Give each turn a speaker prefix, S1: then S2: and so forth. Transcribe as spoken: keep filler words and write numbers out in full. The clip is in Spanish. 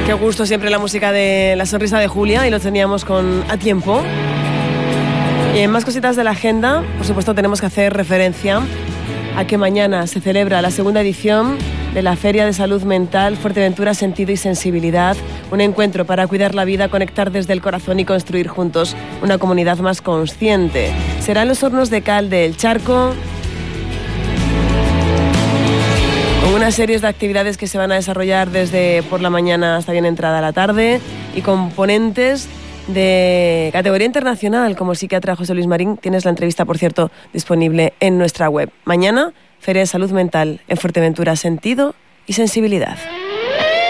S1: Qué gusto siempre la música de La Sonrisa de Julia, y lo teníamos con A Tiempo. Y en más cositas de la agenda, por supuesto, tenemos que hacer referencia a que mañana se celebra la segunda edición de la Feria de Salud Mental Fuerteventura Sentido y Sensibilidad, un encuentro para cuidar la vida, conectar desde el corazón y construir juntos una comunidad más consciente. Será en los Hornos de Cal del Charco, con unas series de actividades que se van a desarrollar desde por la mañana hasta bien entrada la tarde, y con ponentes de categoría internacional como el psiquiatra José Luis Marín. Tienes la entrevista, por cierto, disponible en nuestra web. Mañana, Feria de Salud Mental en Fuerteventura Sentido y Sensibilidad.